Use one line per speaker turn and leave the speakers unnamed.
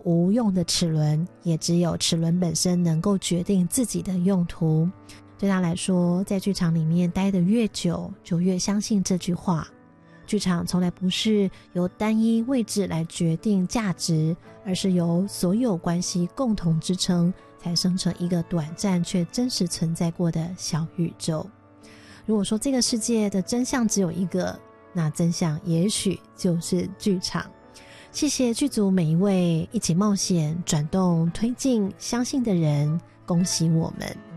无用的齿轮，也只有齿轮本身能够决定自己的用途。对他来说，在剧场里面待得越久，就越相信这句话。剧场从来不是由单一位置来决定价值，而是由所有关系共同支撑，才生成一个短暂却真实存在过的小宇宙。如果说这个世界的真相只有一个，那真相也许就是剧场。谢谢剧组每一位一起冒险、转动、推进、相信的人，恭喜我们。